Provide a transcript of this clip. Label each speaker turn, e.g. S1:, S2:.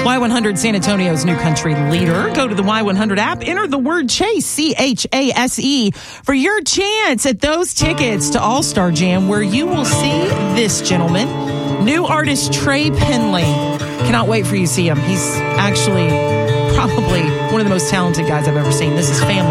S1: Y100, San Antonio's new country leader. Go to the Y100 app, enter the word Chase, CHASE, for your chance at those tickets to All-Star Jam, where you will see this gentleman, new artist Trey Penley. Cannot wait for you to see him. He's actually probably one of the most talented guys I've ever seen. This is family.